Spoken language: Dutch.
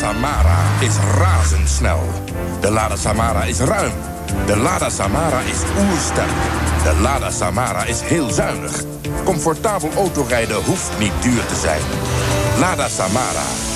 Samara is razendsnel. De Lada Samara is ruim. De Lada Samara is oersterk. De Lada Samara is heel zuinig. Comfortabel autorijden hoeft niet duur te zijn. Lada Samara.